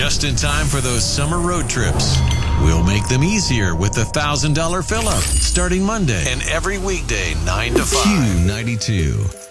Just in time for those summer road trips. We'll make them easier with the $1,000 fill-up starting Monday and every weekday 9 to 5. Q92.